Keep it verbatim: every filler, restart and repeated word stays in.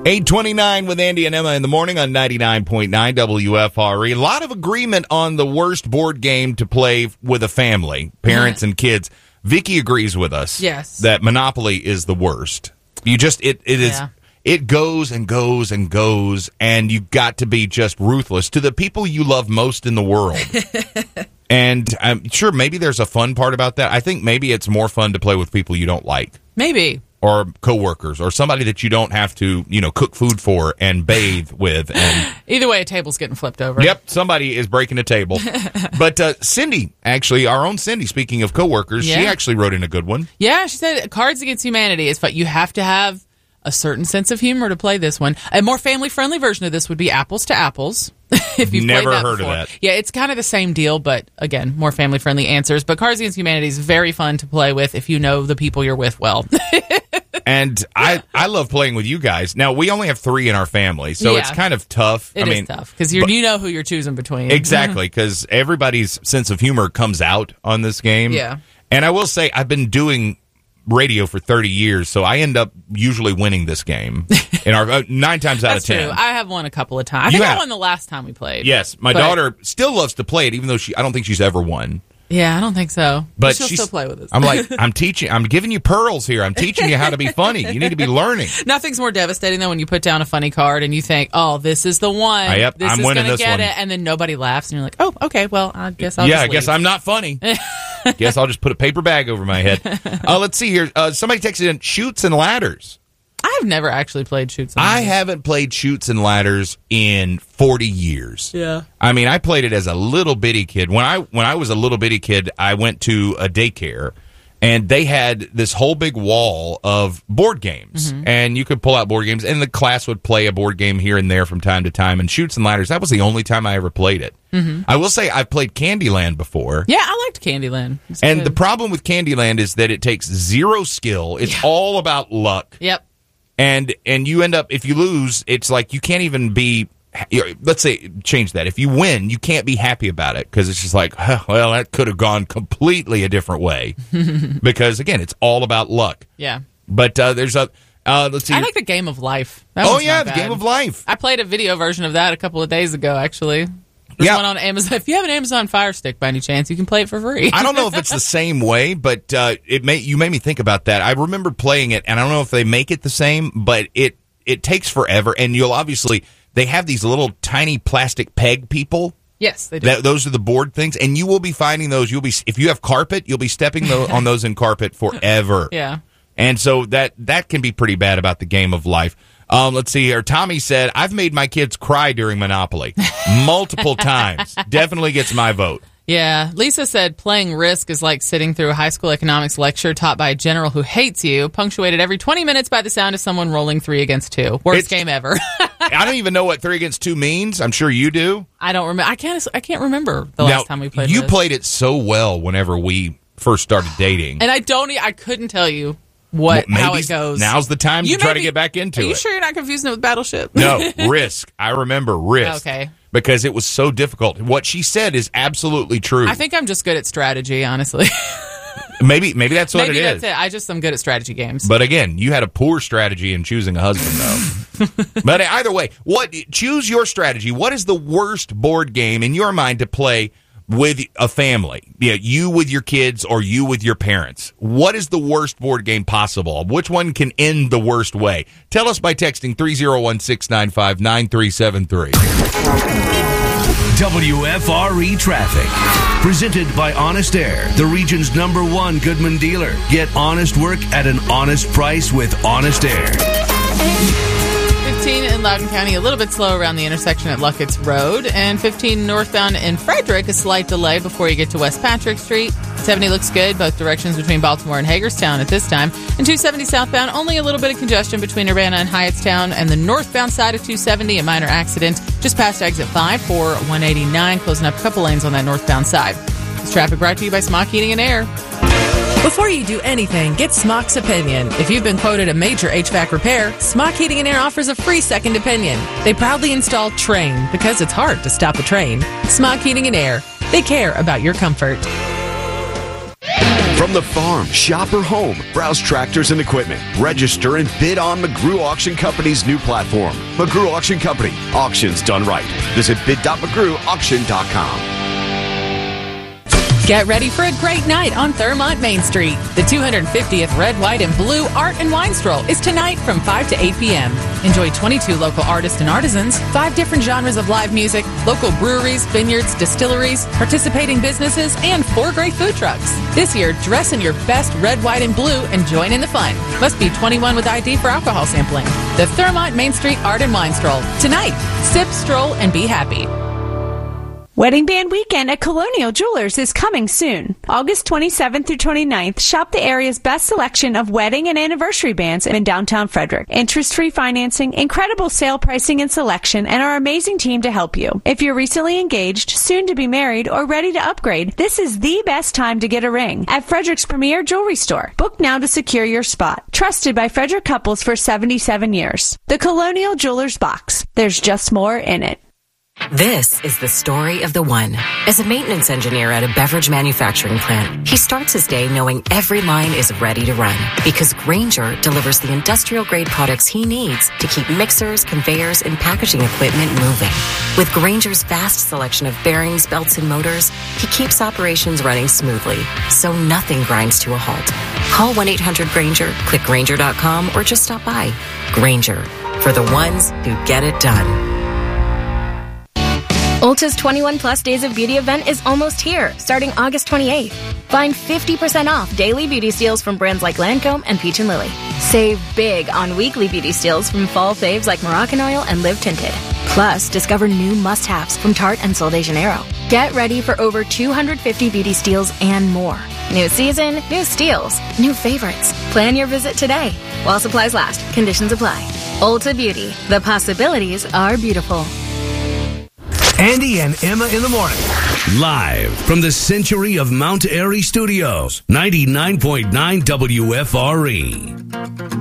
eight twenty-nine with Andy and Emma in the morning on ninety-nine point nine W F R E. A lot of agreement on the worst board game to play with a family, parents and kids. Vicky agrees with us. Yes. That Monopoly is the worst. You just, it, it is, Yeah. it goes and goes and goes, and you've got to be just ruthless to the people you love most in the world. And I'm sure maybe there's a fun part about that. I think maybe it's more fun to play with people you don't like. Maybe. Or coworkers, or somebody that you don't have to, you know, cook food for and bathe with. And either way, a table's getting flipped over. Yep, somebody is breaking a table. But uh, Cindy, actually, our own Cindy, speaking of coworkers, Yeah. she actually wrote in a good one. Yeah, she said Cards Against Humanity is fun. You have to have a certain sense of humor to play this one. A more family-friendly version of this would be Apples to Apples. If you've Never played that heard before. of that. Yeah, it's kind of the same deal, but again, more family-friendly answers. But Cards Against Humanity is very fun to play with if you know the people you're with well. And I, I love playing with you guys. Now, we only have three in our family, so Yeah. it's kind of tough. It I is mean, tough because you know who you're choosing between. Exactly, because everybody's sense of humor comes out on this game. Yeah. And I will say, I've been doing radio for thirty years, so I end up usually winning this game. In our uh, nine times out That's of ten. true. I have won a couple of times. I You think have. I won the last time we played. Yes, my But- daughter still loves to play it, even though she I don't think she's ever won. Yeah, I don't think so. But she'll she's, still play with us. I'm like, I'm teaching, I'm giving you pearls here. I'm teaching you how to be funny. You need to be learning. Nothing's more devastating than when you put down a funny card and you think, "Oh, this is the one. Ah, yep, this I'm is winning gonna this get one." it," and then nobody laughs, and you're like, "Oh, okay. Well, I guess I'll yeah, just I guess leave." I'm not funny. Guess I'll just put a paper bag over my head. Uh, let's see here. Uh, somebody texted in Chutes and Ladders. I've never actually played Chutes. and I Ladders. haven't played Chutes and Ladders in forty years. Yeah. I mean, I played it as a little bitty kid. When I when I was a little bitty kid, I went to a daycare, and they had this whole big wall of board games, Mm-hmm. and you could pull out board games, and the class would play a board game here and there from time to time. And Chutes and Ladders, that was the only time I ever played it. Mm-hmm. I will say I've played Candyland before. Yeah, I liked Candyland. It's And good. the problem with Candyland is that it takes zero skill. It's all about luck. Yep. And and you end up, if you lose, it's like you can't even be, let's say, change that. If you win, you can't be happy about it because it's just like, huh, well, that could have gone completely a different way. Because, again, it's all about luck. Yeah. But uh, there's a, uh, let's see. I like the Game of Life. That oh, one's yeah, not the bad. Game of Life. I played a video version of that a couple of days ago, actually. There's Yeah. one on Amazon. If you have an Amazon Fire Stick by any chance, you can play it for free. I don't know if it's the same way, but uh, it may you made me think about that. I remember playing it, and I don't know if they make it the same, but it it takes forever. And you'll obviously they have these little tiny plastic peg people. Yes, they do. That, those are the board things, and you will be finding those. You'll be if you have carpet, you'll be stepping tho- on those in carpet forever. Yeah. And so that that can be pretty bad about the Game of Life. Um, let's see here. Tommy said, I've made my kids cry during Monopoly multiple times. Definitely gets my vote. Yeah. Lisa said playing Risk is like sitting through a high school economics lecture taught by a general who hates you, punctuated every twenty minutes by the sound of someone rolling three against two. Worst It's- game ever. I don't even know what three against two means. I'm sure you do. I don't remember. I can't. I can't remember the Now, last time we played. you Risk. played it so well whenever we first started dating. and I don't. e- I couldn't tell you what Well, how maybe it goes. Now's the time You to try may to be- get back into Are you it. sure you're not confusing it with Battleship? No, Risk. I remember Risk. Okay. Because it was so difficult. What she said is absolutely true. I think I'm just good at strategy, honestly. maybe maybe that's what Maybe it that's is. it. I just am good at strategy games. But again, you had a poor strategy in choosing a husband, though. But either way, what choose your strategy. What is the worst board game in your mind to play with a family? Yeah, you with your kids or you with your parents. What is the worst board game possible? Which one can end the worst way? Tell us by texting three oh one, six nine five, nine three seven three. W F R E Traffic. Presented by Honest Air, the region's number one Goodman dealer. Get honest work at an honest price with Honest Air. fifteen in Loudoun County, a little bit slow around the intersection at Luckett's Road. And fifteen northbound in Frederick, a slight delay before you get to West Patrick Street. seventy looks good, both directions between Baltimore and Hagerstown at this time. And two seventy southbound, only a little bit of congestion between Urbana and Hyattstown. And the northbound side of two seventy, a minor accident just past exit five for one eighty-nine, closing up a couple lanes on that northbound side. This traffic brought to you by Smock Heating and Air. Before you do anything, get Smock's opinion. If you've been quoted a major H V A C repair, Smock Heating and Air offers a free second opinion. They proudly install Train because it's hard to stop a train. Smock Heating and Air. They care about your comfort. From the farm, shop, or home, browse tractors and equipment. Register and bid on McGrew Auction Company's new platform. McGrew Auction Company. Auctions done right. Visit bid dot mcgrew auction dot com. Get ready for a great night on Thurmont Main Street. The two hundred fiftieth Red, White, and Blue Art and Wine Stroll is tonight from five to eight p.m. Enjoy twenty-two local artists and artisans, five different genres of live music, local breweries, vineyards, distilleries, participating businesses, and four great food trucks. This year, dress in your best red, white, and blue and join in the fun. Must be twenty-one with I D for alcohol sampling. The Thurmont Main Street Art and Wine Stroll. Tonight, sip, stroll, and be happy. Wedding Band Weekend at Colonial Jewelers is coming soon. August twenty-seventh through twenty-ninth, shop the area's best selection of wedding and anniversary bands in downtown Frederick. Interest-free financing, incredible sale pricing and selection, and our amazing team to help you. If you're recently engaged, soon to be married, or ready to upgrade, this is the best time to get a ring at Frederick's premier jewelry store. Book now to secure your spot. Trusted by Frederick couples for seventy-seven years. The Colonial Jewelers Box. There's just more in it. This is the story of the one. As a maintenance engineer at a beverage manufacturing plant, he starts his day knowing every line is ready to run because Grainger delivers the industrial-grade products he needs to keep mixers, conveyors, and packaging equipment moving. With Grainger's vast selection of bearings, belts, and motors, he keeps operations running smoothly, so nothing grinds to a halt. Call one eight hundred Grainger, click Grainger dot com, or just stop by. Grainger, for the ones who get it done. Ulta's twenty-one plus Days of Beauty event is almost here, starting August twenty-eighth. Find fifty percent off daily beauty steals from brands like Lancome and Peach and Lily. Save big on weekly beauty steals from fall faves like Moroccan Oil and Live Tinted. Plus, discover new must-haves from Tarte and Sol de Janeiro. Get ready for over two hundred fifty beauty steals and more. New season, new steals, new favorites. Plan your visit today. While supplies last, conditions apply. Ulta Beauty. The possibilities are beautiful. Andy and Emma in the morning. Live from the Century of Mount Airy Studios. ninety-nine point nine W F R E.